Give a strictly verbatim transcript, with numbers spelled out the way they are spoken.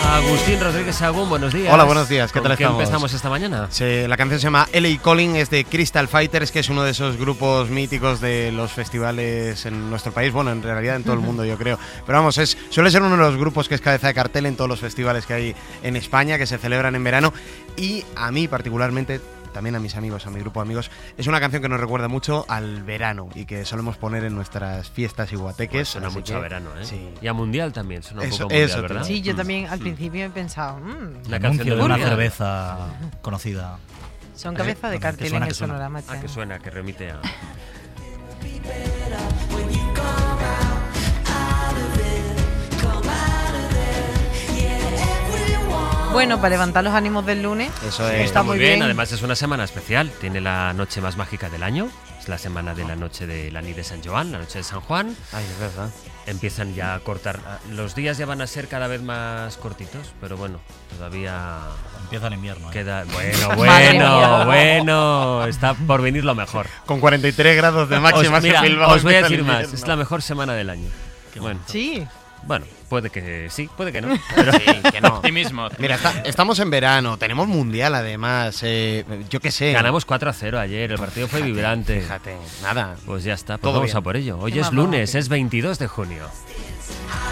Agustín Rodríguez Sagún, buenos días. Hola, buenos días, ¿qué tal ¿Con qué estamos? empezamos esta mañana? Sí, la canción se llama L A Calling, es de Crystal Fighters, que es uno de esos grupos míticos de los festivales en nuestro país, bueno, en realidad en todo el mundo yo creo. Pero vamos, es suele ser uno de los grupos que es cabeza de cartel en todos los festivales que hay en España, que se celebran en verano, y a mí particularmente, también a mis amigos, a mi grupo de amigos, es una canción que nos recuerda mucho al verano y que solemos poner en nuestras fiestas y guateques. Pues suena mucho que, a verano, ¿eh? Sí. Y a mundial también, suena un Eso- poco mundial, eso, ¿verdad? Sí, yo Mm. también al Mm. principio he pensado, mmm, Una El canción anuncio de de una mundial. cerveza conocida. son cabeza de que cartel suena, en que el suena. Sonorama Ah, que Channel. suena, que remite a... Bueno, para levantar los ánimos del lunes, Eso es. está muy bien. Además es una semana especial, tiene la noche más mágica del año, es la semana de la noche de la nit de San Joan, la noche de San Juan. Ay, es verdad. Empiezan ya a cortar, los días ya van a ser cada vez más cortitos, pero bueno, todavía Empieza el invierno. ¿eh? queda... Bueno, Madre mía. bueno, bueno, está por venir lo mejor. Con cuarenta y tres grados de máxima Os, mira, se Bilbao os voy a empieza el decir más, invierno. es la mejor semana del año. Qué Bueno, Sí, bueno, puede que sí, puede que no. Pero Sí, que no. Optimismo. Mira, está- estamos en verano, tenemos mundial además, eh, yo qué sé. ganamos cuatro a cero ayer, el partido fue vibrante. Fíjate, nada. Pues ya está, pues Todo vamos bien. a por ello. Hoy Qué es más lunes, dramático. es veintidós de junio.